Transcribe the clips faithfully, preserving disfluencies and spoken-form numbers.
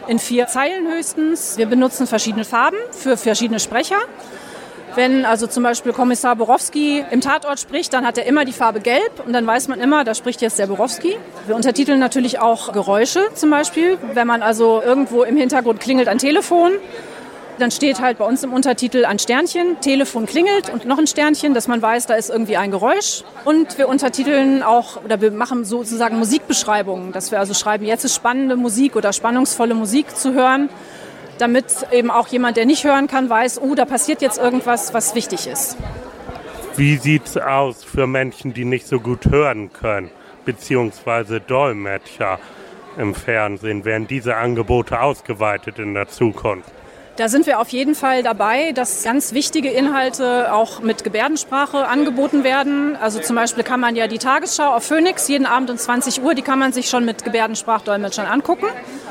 in vier Zeilen höchstens. Wir benutzen verschiedene Farben für verschiedene Sprecher. Wenn also zum Beispiel Kommissar Borowski im Tatort spricht, dann hat er immer die Farbe Gelb und dann weiß man immer, da spricht jetzt der Borowski. Wir untertiteln natürlich auch Geräusche zum Beispiel. Wenn man also irgendwo im Hintergrund klingelt ein Telefon, dann steht halt bei uns im Untertitel ein Sternchen, Telefon klingelt und noch ein Sternchen, dass man weiß, da ist irgendwie ein Geräusch. Und wir untertiteln auch, oder wir machen sozusagen Musikbeschreibungen, dass wir also schreiben, jetzt ist spannende Musik oder spannungsvolle Musik zu hören, damit eben auch jemand, der nicht hören kann, weiß, oh, da passiert jetzt irgendwas, was wichtig ist. Wie sieht's aus für Menschen, die nicht so gut hören können, beziehungsweise Dolmetscher im Fernsehen? Werden diese Angebote ausgeweitet in der Zukunft? Da sind wir auf jeden Fall dabei, dass ganz wichtige Inhalte auch mit Gebärdensprache angeboten werden. Also zum Beispiel kann man ja die Tagesschau auf Phoenix jeden Abend um zwanzig Uhr, die kann man sich schon mit Gebärdensprachdolmetschern angucken.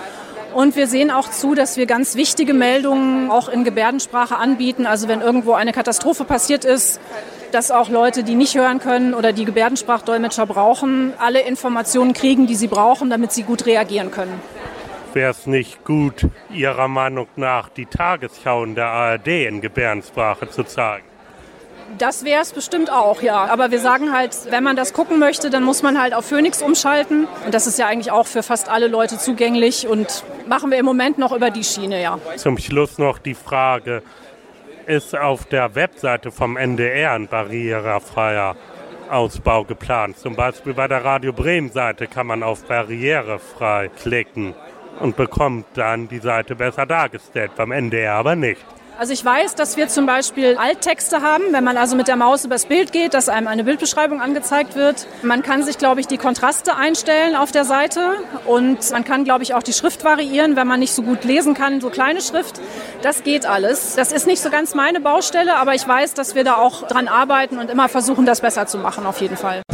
Und wir sehen auch zu, dass wir ganz wichtige Meldungen auch in Gebärdensprache anbieten. Also wenn irgendwo eine Katastrophe passiert ist, dass auch Leute, die nicht hören können oder die Gebärdensprachdolmetscher brauchen, alle Informationen kriegen, die sie brauchen, damit sie gut reagieren können. Wäre es nicht gut, Ihrer Meinung nach, die Tagesschau in der A R D in Gebärdensprache zu zeigen? Das wäre es bestimmt auch, ja. Aber wir sagen halt, wenn man das gucken möchte, dann muss man halt auf Phoenix umschalten. Und das ist ja eigentlich auch für fast alle Leute zugänglich und machen wir im Moment noch über die Schiene, ja. Zum Schluss noch die Frage, ist auf der Webseite vom N D R ein barrierefreier Ausbau geplant? Zum Beispiel bei der Radio Bremen-Seite kann man auf barrierefrei klicken und bekommt dann die Seite besser dargestellt, beim N D R aber nicht. Also ich weiß, dass wir zum Beispiel Alttexte haben, wenn man also mit der Maus übers Bild geht, dass einem eine Bildbeschreibung angezeigt wird. Man kann sich, glaube ich, die Kontraste einstellen auf der Seite und man kann, glaube ich, auch die Schrift variieren, wenn man nicht so gut lesen kann, so kleine Schrift. Das geht alles. Das ist nicht so ganz meine Baustelle, aber ich weiß, dass wir da auch dran arbeiten und immer versuchen, das besser zu machen, auf jeden Fall.